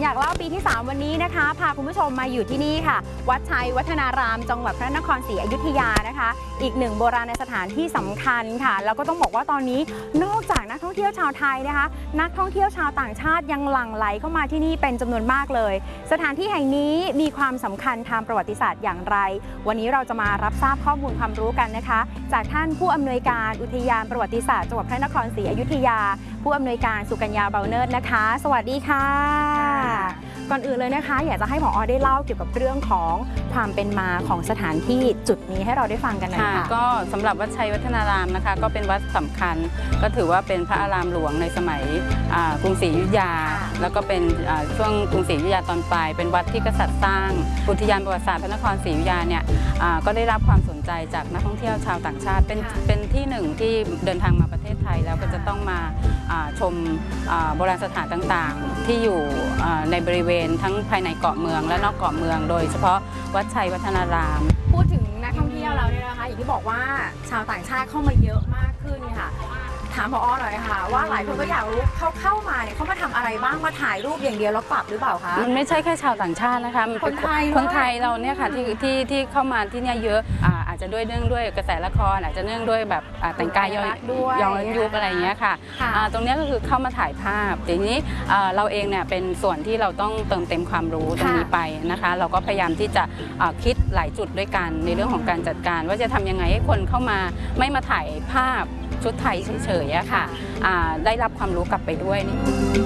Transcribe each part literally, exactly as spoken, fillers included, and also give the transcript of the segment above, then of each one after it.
อยากเล่าปีที่สามวันนี้นะคะพาคุณผู้ชมมาอยู่ที่นี่ค่ะวัดชัยวัฒนารามจังหวัดพระนครศรีอยุธยานะคะอีกหนึ่งโบราณสถานที่สำคัญค่ะแล้วก็ต้องบอกว่าตอนนี้นอกจากนักท่องเที่ยวชาวไทยนะคะนักท่องเที่ยวชาวต่างชาติยังหลั่งไหลเข้ามาที่นี่เป็นจำนวนมากเลยสถานที่แห่งนี้มีความสำคัญทางประวัติศาสตร์อย่างไรวันนี้เราจะมารับทราบข้อมูลความรู้กันนะคะจากท่านผู้อำนวยการอุทยานประวัติศาสตร์จังหวัดพระนครศรีอยุธยาผู้อำนวยการสุกัญญาเบาเนิร์ดนะคะสวัสดีค่ะก่อนอื่นเลยนะคะอยากจะให้ผอ.ได้เล่าเกี่ยวกับเรื่องของความเป็นมาของสถานที่จุดนี้ให้เราได้ฟังกันหน่อยค่ะก็สำหรับวัดชัยวัฒนารามนะคะก็เป็นวัดสำคัญก็ถือว่าเป็นพระอารามหลวงในสมัยกรุงศรีอยุธยาแล้วก็เป็นช่วงกรุงศรีอยุธยาตอนปลายเป็นวัดที่กษัตริย์สร้างอุทยานประวัติศาสตร์พระนครศรีอยุธยาเนี่ยก็ได้รับความสนใจจากนักท่องเที่ยวชาวต่างชาติเป็นเป็นที่หนึ่งที่เดินทางมาประเทศไทยแล้วก็จะต้องมาชมโบราณสถานต่างๆที่อยู่ในบริเวณทั้งภายในเกาะเมืองและนอกเกาะเมืองโดยเฉพาะวัดชัยวัฒนารามพูดถึงนักท่องเที่ยวแล้วเนี่ยนะคะอย่างที่บอกว่าชาวต่างชาติเข้ามาเยอะมากขึ้นค่ะถามผอ.หน่อยค่ะว่าหลายคนก็อยากรู้เขาเข้ามาเนี่ยเขามาทำอะไรบ้างมาถ่ายรูปอย่างเดียวแล้วกลับหรือเปล่าคะมันไม่ใช่แค่ชาวต่างชาตินะคะมันเป็นคนไทยคนไทยเราเนี่ยค่ะที่ที่ที่เข้ามาที่นี่เยอะอาจจะด้วยเนื่องด้วยกระแสละครอาจจะเนื่องด้วยแบบแต่งกายย้อนยุคอะไรอย่างเงี้ยค่ะตรงนี้ก็คือเข้ามาถ่ายภาพทีนี้เราเองเนี่ยเป็นส่วนที่เราต้องเติมเต็มความรู้ตรงนี้ไปนะคะเราก็พยายามที่จะคิดหลายจุดด้วยกันในเรื่องของการจัดการว่าจะทำยังไงให้คนเข้ามาไม่มาถ่ายภาพชุดไทยเฉยๆค่ะได้รับความรู้กลับไปด้วยนี่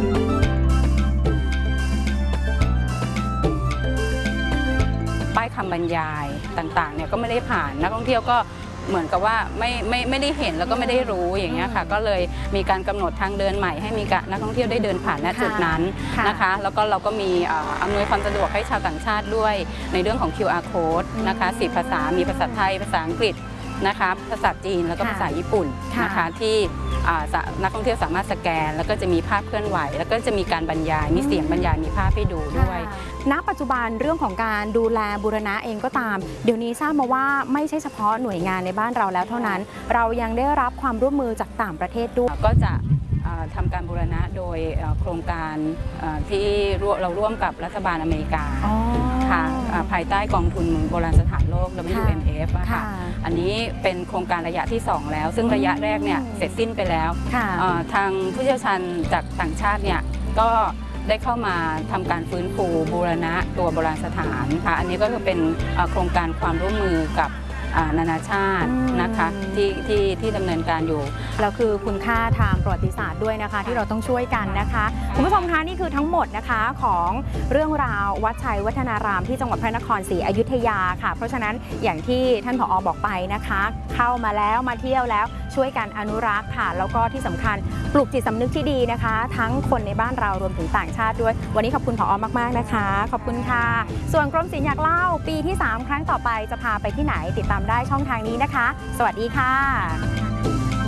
ป้ายคำบรรยายต่างๆเนี่ยก็ไม่ได้ผ่านนักท่องเที่ยวก็เหมือนกับว่าไม่ไม่ไม่ได้เห็นแล้วก็ไม่ได้รู้อย่างเงี้ยค่ะก็เลยมีการกำหนดทางเดินใหม่ให้มีนักท่องเที่ยวได้เดินผ่านณจุดนั้นนะคะแล้วก็เราก็มีอำนวยความสะดวกให้ชาวต่างชาติด้วยในเรื่องของ คิว อาร์ Code นะคะสี่ภาษามีภาษาไทยภาษาอังกฤษนะคะภาษาจีนแล้วก็ภาษาญี่ปุ่นนะคะที่นักท่องเที่ยวสามารถสแกนแล้วก็จะมีภาพเคลื่อนไหวแล้วก็จะมีการบรรยายมีเสียงบรรยายมีภาพให้ดูด้วยณปัจจุบันเรื่องของการดูแลบูรณะเองก็ตามเดี๋ยวนี้ทราบมาว่าไม่ใช่เฉพาะหน่วยงานในบ้านเราแล้วเท่านั้นเรายังได้รับความร่วมมือจากต่างประเทศด้วยก็จะทำการบูรณะโดยโครงการที่เราร่วมกับรัฐบาลอเมริกาค่ะภายใต้กองทุนโบราณสถานโลก ดับเบิลยู เอ็ม เอฟ ค่ะอันนี้เป็นโครงการระยะที่สองแล้วซึ่งระยะแรกเนี่ยเสร็จสิ้นไปแล้วทางผู้เชี่ยวชาญจากต่างชาติเนี่ยก็ได้เข้ามาทำการฟื้นฟูบูรณะตัวโบราณสถานค่ะอันนี้ก็จะเป็นโครงการความร่วมมือกับนานาชาตินะคะที่ที่ที่ดำเนินการอยู่แล้วคือคุณค่าทางประวัติศาสตร์ด้วยนะคะที่เราต้องช่วยกันนะคะคุณผู้ชมคะนี่คือทั้งหมดนะคะของเรื่องราววัดชัยวัฒนารามที่จังหวัดพระนครศรีอยุธยาค่ะเพราะฉะนั้นอย่างที่ท่านผอ.บอกไปนะคะเข้ามาแล้วมาเที่ยวแล้วช่วยกันอนุรักษ์ค่ะแล้วก็ที่สำคัญปลูกจิตสำนึกที่ดีนะคะทั้งคนในบ้านเรารวมถึงต่างชาติด้วยวันนี้ขอบคุณผอ.มากๆนะคะขอบคุณค่ะส่วนกรมศิลป์อยากเล่าปีที่สามครั้งต่อไปจะพาไปที่ไหนติดตามได้ช่องทางนี้นะคะสวัสดีค่ะ